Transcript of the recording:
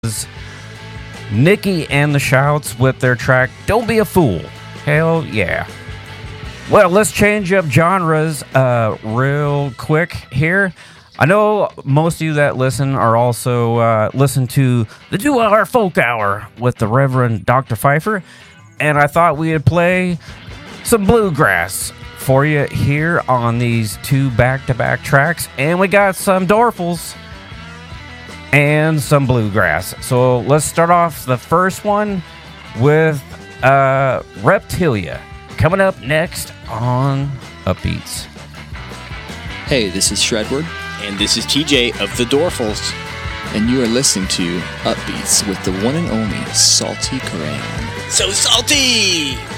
Nikki and the Shouts with their track Don't Be a Fool. Hell yeah. Well, let's change up genres real quick here. I know most of you that listen are also listen to the 2-Hour Folk Hour with the Reverend Dr. Pfeiffer, and I thought we'd play some bluegrass for you here on these two back-to-back tracks, and we got some Dorfles and some bluegrass. So let's start off the first one with Reptilia, coming up next on Upbeats. Hey, this is Shredward. And this is TJ of the Dorfles. And you are listening to Upbeats with the one and only Salty Coran. So salty!